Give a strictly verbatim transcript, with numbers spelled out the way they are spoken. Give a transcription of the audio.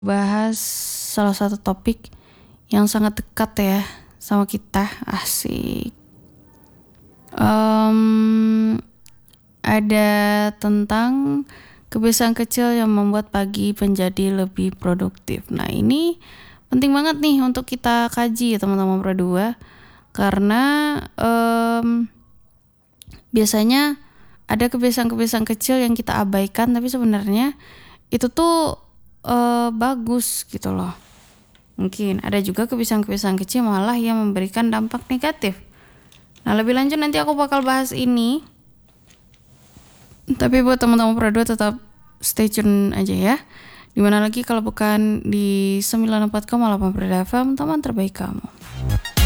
bahas salah satu topik yang sangat dekat ya sama kita. Asik. Um, ada tentang kebiasaan kecil yang membuat pagi menjadi lebih produktif. Nah, ini penting banget nih untuk kita kaji teman-teman Pro dua, karena um, biasanya ada kebiasaan-kebiasaan kecil yang kita abaikan, tapi sebenarnya itu tuh uh, bagus gitu loh. Mungkin ada juga kebiasaan-kebiasaan kecil malah yang memberikan dampak negatif. Nah, lebih lanjut nanti aku bakal bahas ini. Tapi buat teman-teman Pro dua tetap stay tune aja ya. Dimana lagi kalau bukan di sembilan puluh empat koma delapan Prida F M, teman terbaik kamu.